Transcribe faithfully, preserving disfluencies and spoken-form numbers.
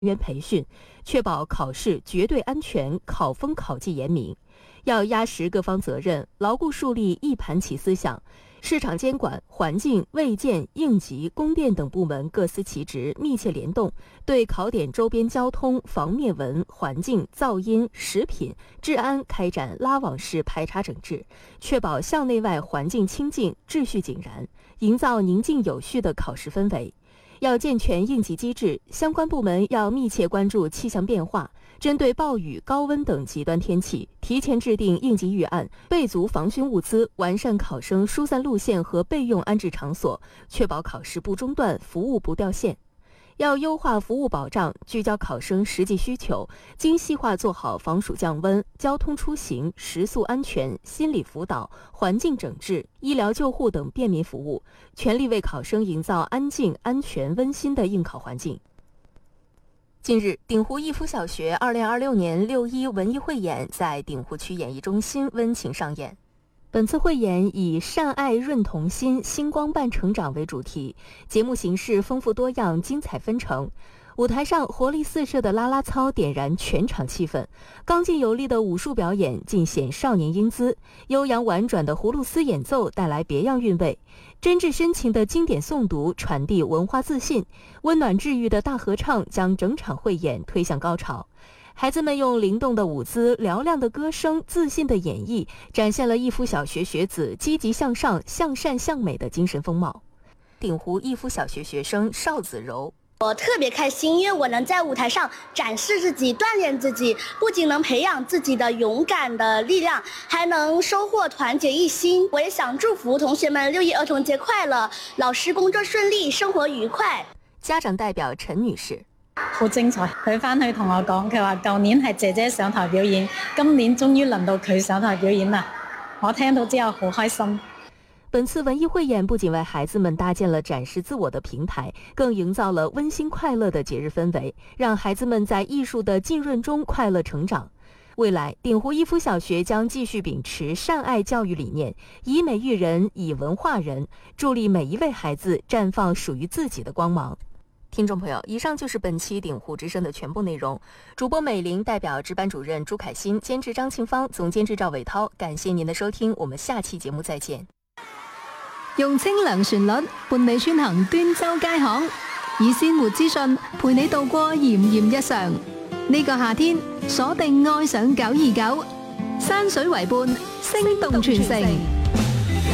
员培训，确保考试绝对安全，考风考纪严明。要压实各方责任，牢固树立一盘棋思想。市场监管、环境、卫健、应急、供电等部门各司其职，密切联动，对考点周边交通、防灭蚊、环境、噪音、食品、治安开展拉网式排查整治，确保校内外环境清净、秩序井然，营造宁静有序的考试氛围。要健全应急机制，相关部门要密切关注气象变化，针对暴雨、高温等极端天气，提前制定应急预案，备足防汛物资，完善考生疏散路线和备用安置场所，确保考试不中断，服务不掉线。要优化服务保障，聚焦考生实际需求，精细化做好防暑降温、交通出行、食宿安全、心理辅导、环境整治、医疗救护等便民服务，全力为考生营造安静、安全、温馨的应考环境。近日，鼎湖逸夫小学二零二六年六一文艺汇演在鼎湖区演艺中心温情上演。本次汇演以善爱润童心，星光伴成长为主题，节目形式丰富多样，精彩纷呈。舞台上活力四射的啦啦操点燃全场气氛，刚劲有力的武术表演尽显少年英姿，悠扬婉转的葫芦丝演奏带来别样韵味，真挚深情的经典诵读传递文化自信，温暖治愈的大合唱将整场汇演推向高潮。孩子们用灵动的舞姿、嘹亮的歌声、自信的演绎，展现了逸夫小学学子积极向上、向善向美的精神风貌。鼎湖逸夫小学学生邵子柔， 我特别开心，因为我能在舞台上展示自己、锻炼自己，不仅能培养自己的勇敢的力量，还能收获团结一心。我也想祝福同學們六一兒童節快樂，老師工作順利，生活愉快。 家長代表陳女士， 好精彩，佢翻去同我講，佢話舊年係姐姐上台表演，今年終於輪到佢上台表演啦。我聽到之後好開心。 本次文藝匯演不僅為孩子們搭建了展示自我的平台，更營造了溫馨快樂的節日氛圍，讓孩子們在藝術的浸潤中快樂成長。未來，鼎湖逸夫小學將繼續秉持善愛教育理念，以美育人，以文化人，助力每一位孩子綻放屬於自己的光芒。聽眾朋友，以上就是本期鼎湖之聲的全部內容。主播美玲代表值班主任朱凱欣，監製張慶芳，總監製趙偉濤，感謝您的收聽，我們下期節目再見。 用清涼旋律伴你穿行端州街巷，以鮮活資訊陪你度過炎炎日常。呢個夏天，鎖定愛上九二九，山水為伴，聲動全城。